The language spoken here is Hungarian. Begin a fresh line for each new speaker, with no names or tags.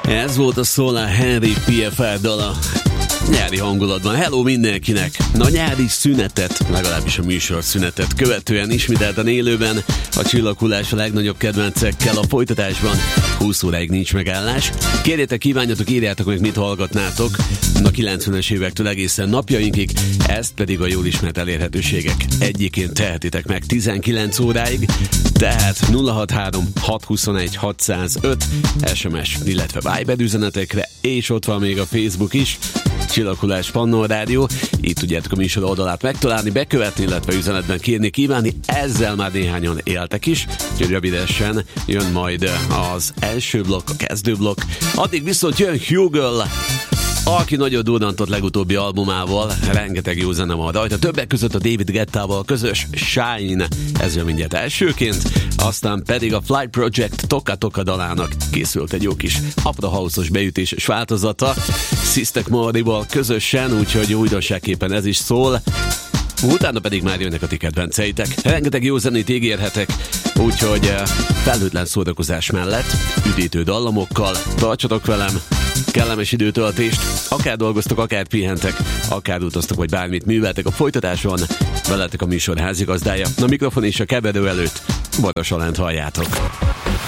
Ez volt a Solar Henry PFR dala. Nyári hangulatban. Hello mindenkinek! Na, nyári szünetet, legalábbis a műsor szünetet követően ismételten élőben a Csillaghullás a legnagyobb kedvencekkel a folytatásban. 20 óráig nincs megállás. Kérjétek, kívánjatok, írjátok meg, mit hallgatnátok a 90-es évektől egészen napjainkig, ezt pedig a jól ismert elérhetőségek egyiként tehetitek meg 19 óráig, tehát 063 621 605 SMS, illetve Viber üzenetekre, és ott van még a Facebook is, Csillaghullás Pannó Rádió. Itt tudjátok a műsor oldalát megtalálni, bekövetni, illetve üzenetben kérni, kívánni. Ezzel már néhányan éltek is, úgyhogy rövidesen jön majd az első blokk, a kezdőblokk. Addig viszont jön Hugel, aki nagyon durrantott legutóbbi albumával, rengeteg jó zene van rajta, többek között a David Guettával közös Shine, ez jön mindjárt elsőként, aztán pedig a Flight Project Toka Toka dalának készült egy jó kis Afro House-os beütéses változata, Sister Morival közösen, úgyhogy újdonságképpen ez is szól. Utána pedig már jönnek a ti kedvenceitek. Rengeteg jó zenét ígérhetek, úgyhogy felhőtlen szórakozás mellett üdítő dallamokkal tartsatok velem, kellemes időtöltést, akár dolgoztok, akár pihentek, akár utaztok, vagy bármit műveltek a folytatáson, veletek a műsor házigazdája, a mikrofon és a keverő előtt Baros Alánt halljátok.